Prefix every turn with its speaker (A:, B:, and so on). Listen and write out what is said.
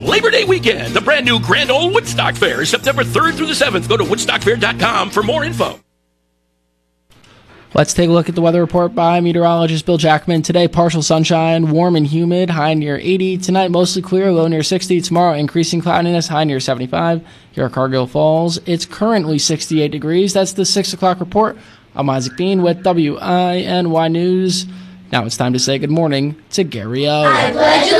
A: Labor Day weekend, the brand new Grand Ole Woodstock Fair, September 3rd through the 7th. Go to woodstockfair.com for more info.
B: Let's take a look at the weather report by meteorologist Bill Jackman. Today, partial sunshine, warm and humid, high near 80. Tonight, mostly clear, low near 60. Tomorrow, increasing cloudiness, high near 75. Here at Cargill Falls, it's currently 68 degrees. That's the 6 o'clock report. I'm Isaac Dean with WINY News. Now it's time to say good morning to Gary O.